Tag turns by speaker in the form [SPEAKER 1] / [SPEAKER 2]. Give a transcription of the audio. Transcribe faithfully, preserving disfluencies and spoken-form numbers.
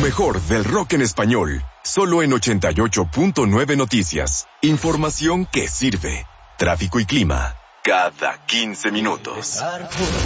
[SPEAKER 1] mejor del rock en español, solo en ochenta y ocho punto nueve Noticias. Información que sirve. Tráfico y clima, cada quince minutos.